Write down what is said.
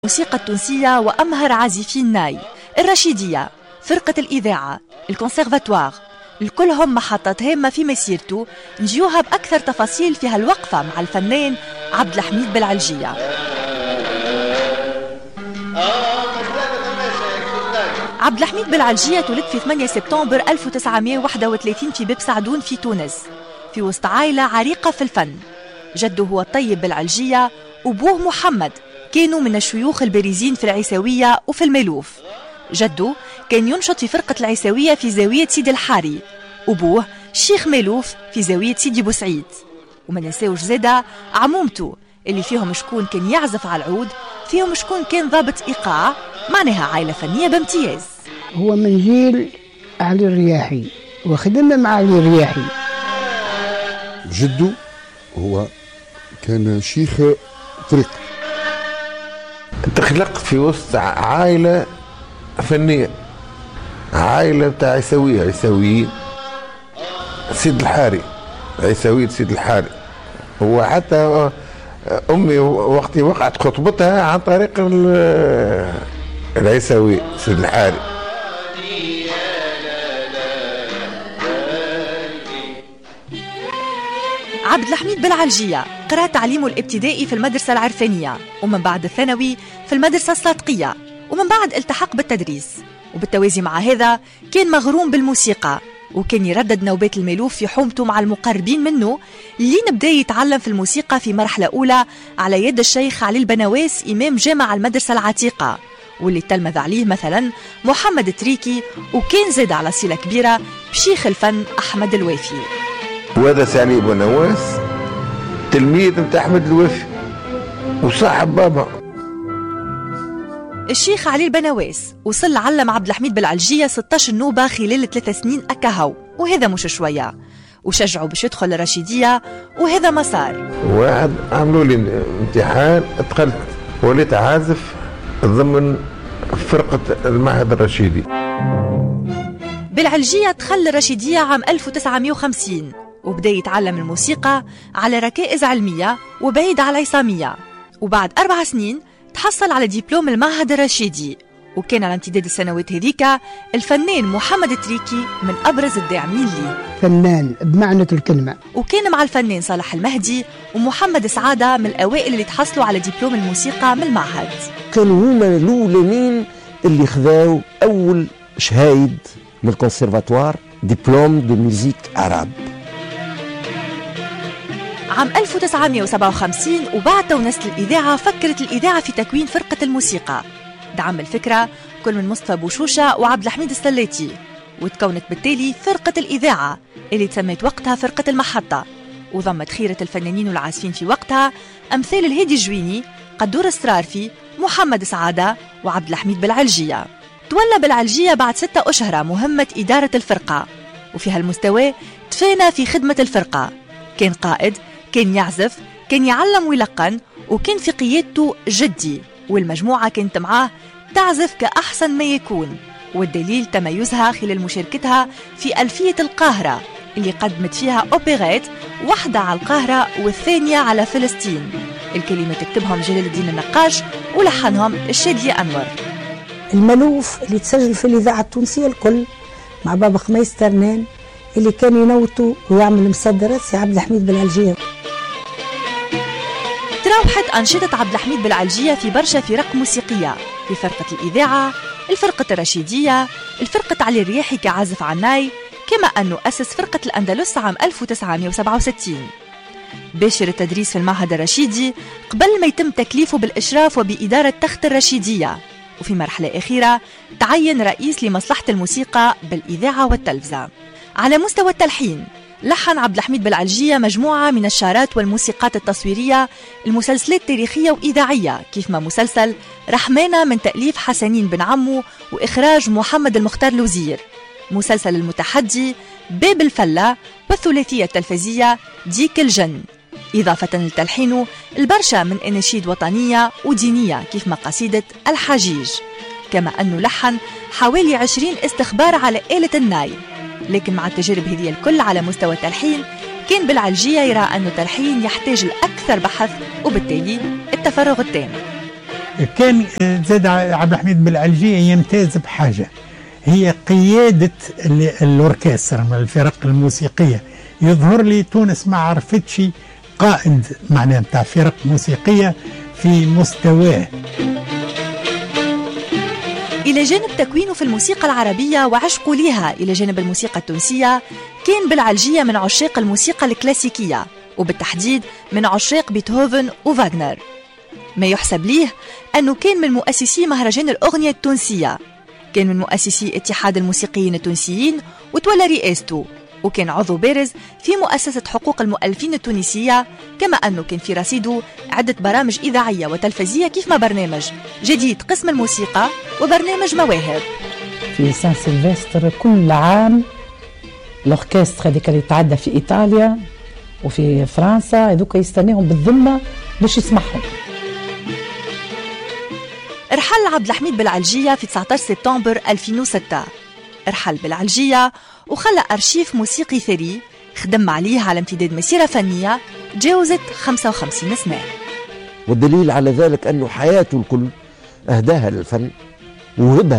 الموسيقى التونسية وأمهر عازفي الناي، الرشيدية، فرقة الإذاعة، الكونسيرفاتوار، الكلهم محطات هامة في مسيرته. نجيوها بأكثر تفاصيل في هالوقفة مع الفنان عبد الحميد بالعلجية. عبد الحميد بالعلجية تولد في 8 سبتمبر 1931 في باب سعدون في تونس، في وسط عائلة عريقة في الفن. جده هو الطيب بالعلجية، وأبوه محمد كانوا من الشيوخ البارزين في العيساوية وفي الملوف. جده كان ينشط في فرقة العيساوية في زاوية سيدي الحاري، أبوه شيخ ملوف في زاوية سيدي بوسعيد. وما ننساوش زادا عمومته اللي فيهم شكون كان يعزف على العود، فيهم شكون كان ضابط إيقاع، معناها عائلة فنية بامتياز. هو من جيل علي الرياحي وخدم مع علي الرياحي. جده هو كان شيخ طريق. تخلقت في وسط عائلة فنية، عائلة بتاع عيساويين، سيد الحاري، عيساوية سيد الحاري. هو حتى أمي وقت وقعت خطبتها عن طريق العيساوي سيد الحاري. عبد الحميد بالعلجية قرأ تعليمه الابتدائي في المدرسة العرفانية، ومن بعد الثانوي في المدرسة السلاطقية، ومن بعد التحق بالتدريس. وبالتوازي مع هذا كان مغروم بالموسيقى، وكان يردد نوبات الملوف في حومته مع المقربين منه، اللي نبدأ يتعلم في الموسيقى في مرحلة أولى على يد الشيخ علي البنواس إمام جامع المدرسة العتيقة، واللي تلمذ عليه مثلا محمد التريكي، وكان زاد على صلة كبيرة بشيخ الفن أحمد الوافي. وهذا سعلي بنواس تلميذ متاع أحمد الوافي وصاحب بابا الشيخ علي البنواس. وصل علم عبد الحميد بالعلجية 16 نوبة خلال 3 سنين أكهو، وهذا مش شوية، وشجعوا باش يدخل الرشيدية، وهذا ما صار. واحد عملوا لي امتحان، دخلت وليت عازف ضمن فرقة المعهد الرشيدي. بالعلجية دخل الرشيدية عام 1950، وبدأ يتعلم الموسيقى على ركائز علمية وبعيد على العصامية. وبعد 4 سنين تحصل على دبلوم المعهد الرشيدي، وكان على امتداد السنوات هذيك الفنان محمد التريكي من أبرز الداعمين ليه. فنان بمعنى الكلمة. وكان مع الفنان صالح المهدي ومحمد سعادة من الأوائل اللي تحصلوا على دبلوم الموسيقى من المعهد. كانوا هما الأولين اللي خذاو أول شهايد من الكونسيرفاتوار، دبلوم دو ميوزيك عرب. عام 1957 وبعد تونس الإذاعة فكرت الإذاعة في تكوين فرقة الموسيقى. دعم الفكرة كل من مصطفى بوشوشة وعبد الحميد السلاتي، وتكونت بالتالي فرقة الإذاعة اللي تسميت وقتها فرقة المحطة، وضمت خيرة الفنانين والعازفين في وقتها أمثال الهادي الجويني، قدور السرارفي، محمد سعادة وعبد الحميد بالعلجية. تولى بالعلجية بعد 6 أشهر مهمة إدارة الفرقة، وفي هالمستوى تفانى في خدمة الفرقة. كان قائد، كان يعزف، كان يعلم ويلقن، وكان في قيادته جدي، والمجموعة كانت معاه تعزف كأحسن ما يكون. والدليل تميزها خلال مشاركتها في ألفية القاهرة اللي قدمت فيها أوبيرات، واحدة على القاهرة والثانية على فلسطين. الكلمات كتبهم جلال الدين النقاش ولحنهم الشادية أنور. الملوف اللي تسجل في الإذاعة التونسية الكل مع بابا خميس ترنان اللي كان ينوتوا ويعمل مصدرات سي عبد الحميد بالعلجية. تراوحت أنشطة عبد الحميد بالعلجية في برشا فرق موسيقية، في فرقة الإذاعة، الفرقة الرشيدية، الفرقة علي الرياحي كعازف عناي، كما أنه أسس فرقة الأندلس عام 1967. باشر التدريس في المعهد الرشيدي قبل ما يتم تكليفه بالإشراف وبإدارة تخت الرشيدية، وفي مرحلة أخيرة تعين رئيس لمصلحة الموسيقى بالإذاعة والتلفزة. على مستوى التلحين لحن عبد الحميد بالعلجية مجموعة من الشارات والموسيقات التصويرية، المسلسلات تاريخية وإذاعية كيف ما مسلسل رحمانة من تأليف حسنين بن عمو وإخراج محمد المختار لوزير، مسلسل المتحدي، باب الفلة، والثلاثية التلفزية ديك الجن، إضافة لتلحينه البرشا من أناشيد وطنية ودينية كيف ما قصيدة الحجيج، كما أنه لحن حوالي 20 استخبار على آلة الناي. لكن مع التجارب هذه الكل على مستوى التلحين كان بالعلجية يرى أن التلحين يحتاج الأكثر بحث وبالتالي التفرغ التام. كان زاد عبد الحميد بالعلجية يمتاز بحاجة، هي قيادة الأوركسترا من الفرق الموسيقية. يظهر لي تونس ما عرفتش قائد معناه بتاع فرق موسيقية في مستواه. إلى جانب تكوينه في الموسيقى العربية وعشقه لها إلى جانب الموسيقى التونسية، كان بالعلجية من عشاق الموسيقى الكلاسيكية، وبالتحديد من عشاق بيتهوفن وفاغنر. ما يحسب ليه أنه كان من مؤسسي مهرجان الأغنية التونسية، كان من مؤسسي اتحاد الموسيقيين التونسيين وتولى رئاسته، وكان عضو بارز في مؤسسة حقوق المؤلفين التونسية، كما أنه كان في رصيده عدة برامج إذاعية وتلفزية كيف ما برنامج جديد قسم الموسيقى وبرنامج مواهب. في سان سيلفستر كل عام الأوركسترا هذيك اللي تعدى في إيطاليا وفي فرنسا هذوك يستناهم بالذمة باش يسمعهم. ارحل عبد الحميد بالعلجية في 19 سبتمبر 2006. ارحل بالعلجية وخلى أرشيف موسيقي ثري خدم عليه على امتداد مسيرة فنية تجاوزت 55 سنة. والدليل على ذلك أنه حياته الكل أهداها للفن وهبها